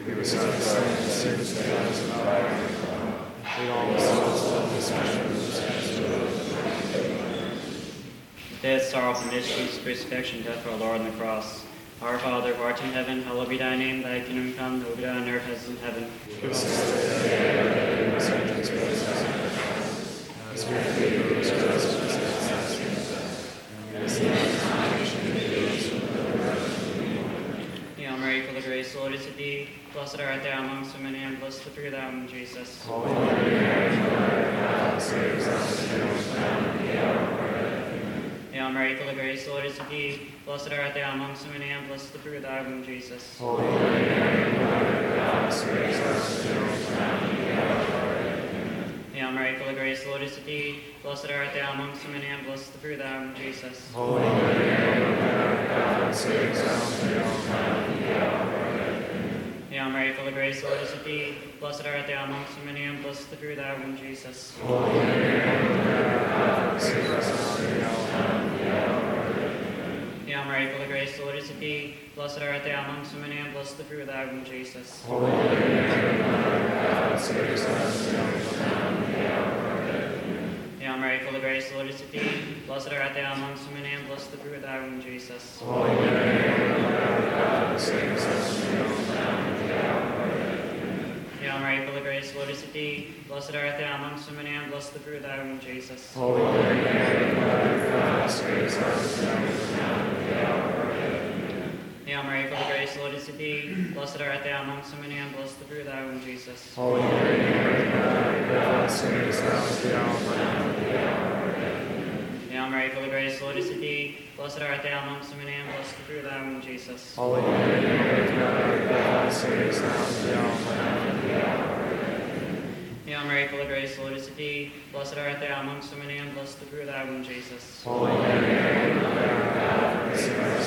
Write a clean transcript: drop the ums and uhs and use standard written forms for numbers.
Lead us not into sinners, but guide us in fire. Lead all the souls, especially those Death, sorrowful mysteries, crucifixion, death of our Lord on the cross. Our Father, who art in heaven, hallowed be thy name. Thy kingdom come, thy will be done on earth as in heaven. Give us this day our daily bread, and forgive us our trespasses, as we forgive those who trespass against us. And lead us not into temptation, but deliver us from evil. Hail Mary, full of grace, the Lord is with thee. Blessed art thou amongst women, and blessed the fruit of thy womb, Jesus. Holy Mary, Mother of God, save us sinners now and at the hour of our death. Hail Mary, full of grace, the Lord is with thee. Blessed art thou amongst women, and blessed the fruit of thy womb, Jesus. Holy Mary, Mother of God, save us sinners now and at the hour of our death. Hail Mary, full of grace, the Lord is with thee. Blessed art thou amongst women, and blessed the fruit of thy womb, Jesus. Holy Mary, Mother of God, save us sinners now and at the hour of our death. Hail Mary, full of grace, the Lord is with thee. Blessed art thou amongst women, and blessed the fruit of thy womb, Jesus. Holy Mary, Mother of God, save us sinners now and at the hour of our death. Hail Mary, full of grace, the Lord is with thee. Blessed art thou amongst women, and blessed the fruit of thy womb, Jesus. Holy Mary, Mother of God, save us sinners now and at the hour of our death. Hail Mary, full of grace, the Lord is with thee. Blessed art thou amongst women, and blessed the fruit of thy womb, Jesus. Holy Mary, Mother of God, save us sinners now and at the hour of our death. Hail Mary, full of grace, the Lord is with thee. Blessed art thou amongst women, and blessed the fruit of thy womb, Jesus. Holy Mary, Mother of God, save us sinners now and at the hour of our death. Hail Mary, full of grace, the Lord is with thee. Blessed art thou amongst women, and blessed the fruit of thy womb, Jesus. Holy Mary, Mother of God, save us now and at the hour of our death. Hail Mary, full of grace, the Lord is with thee. Blessed art thou amongst women, and blessed the fruit of thy womb, Jesus. Holy Mary, Mother of God, save us now and at the hour of our death. Hail Mary, full of grace, the Lord is with thee. Blessed art thou amongst women, and blessed the fruit of thy womb, Jesus. Holy Mary, Mother of God, save us